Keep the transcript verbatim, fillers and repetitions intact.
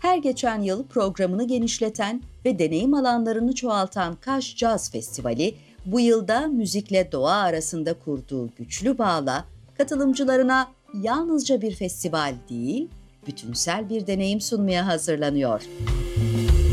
Her geçen yıl programını genişleten ve deneyim alanlarını çoğaltan Kaş Caz Festivali, bu yılda müzikle doğa arasında kurduğu güçlü bağla katılımcılarına yalnızca bir festival değil, bütünsel bir deneyim sunmaya hazırlanıyor.